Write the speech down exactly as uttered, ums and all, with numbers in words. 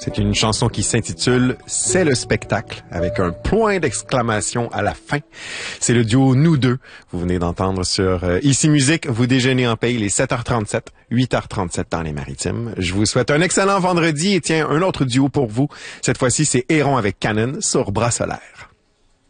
C'est une chanson qui s'intitule « C'est le spectacle » avec un point d'exclamation à la fin. C'est le duo Nous deux. Vous venez d'entendre sur euh, Ici Musique. Vous déjeunez en paix. Il est sept heures trente-sept, huit heures trente-sept dans les Maritimes. Je vous souhaite un excellent vendredi et tiens, un autre duo pour vous. Cette fois-ci, c'est Héron avec Canon sur Bras Solaire.